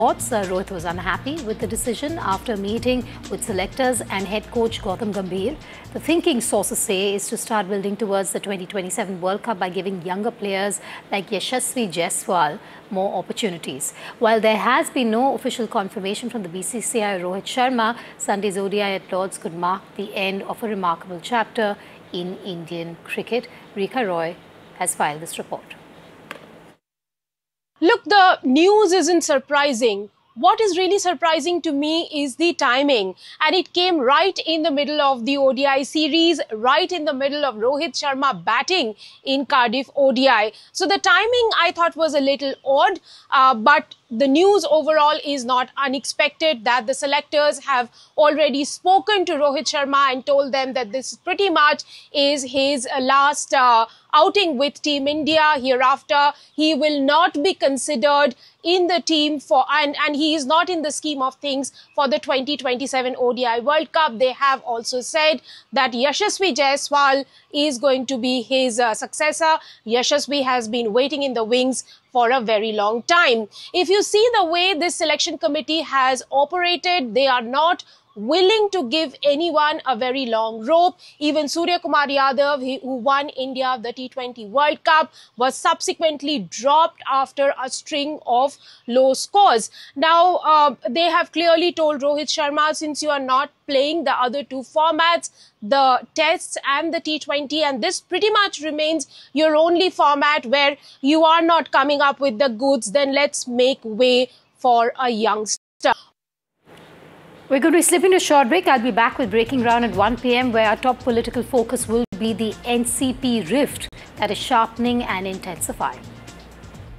Rohit was unhappy with the decision after meeting with selectors and head coach Gautam Gambhir. The thinking, sources say, is to start building towards the 2027 World Cup by giving younger players like Yashasvi Jaiswal more opportunities. While there has been no official confirmation from the BCCI or Rohit Sharma, Sunday's ODI at Lords could mark the end of a remarkable chapter in Indian cricket. Rekha Roy has filed this report. Look, the news isn't surprising. What is really surprising to me is the timing, and it came right in the middle of the ODI series, right in the middle of Rohit Sharma batting in Cardiff ODI. So the timing I thought was a little odd, but the news overall is not unexpected that the selectors have already spoken to Rohit Sharma and told them that this pretty much is his last outing with Team India. Hereafter, he will not be considered in the team and he is not in the scheme of things for the 2027 ODI World Cup. They have also said that Yashasvi Jaiswal is going to be his successor. Yashasvi has been waiting in the wings for a very long time. If you see the way this selection committee has operated, they are not willing to give anyone a very long rope. Even Surya Kumar Yadav, who won India the T20 World Cup, was subsequently dropped after a string of low scores. Now, they have clearly told Rohit Sharma, since you are not playing the other two formats, the tests and the T20, and this pretty much remains your only format where you are not coming up with the goods, then let's make way for a youngster. We're going to slip into a short break. I'll be back with Breaking Ground at 1 p.m. where our top political focus will be the NCP rift that is sharpening and intensifying.